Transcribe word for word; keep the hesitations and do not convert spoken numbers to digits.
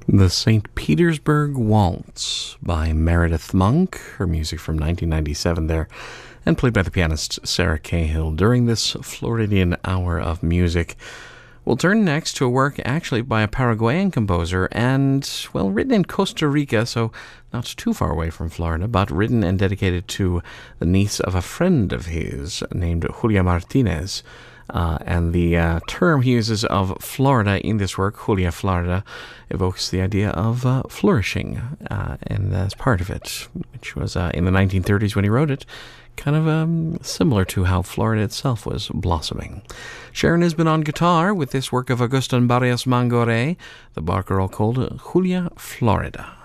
The Saint Petersburg Waltz by Meredith Monk, her music from nineteen ninety-seven there, and played by the pianist Sarah Cahill during this Floridian hour of music. We'll turn next to a work actually by a Paraguayan composer and, well, written in Costa Rica, so not too far away from Florida, but written and dedicated to the niece of a friend of his named Julia Martinez. Uh, and the uh, term he uses of Florida in this work, Julia Florida, evokes the idea of uh, flourishing, uh, and that's part of it, which was uh, in the nineteen thirties when he wrote it, kind of um, similar to how Florida itself was blossoming. Sharon has been on guitar with this work of Agustin Barrios Mangoré, the bar girl called Julia Florida.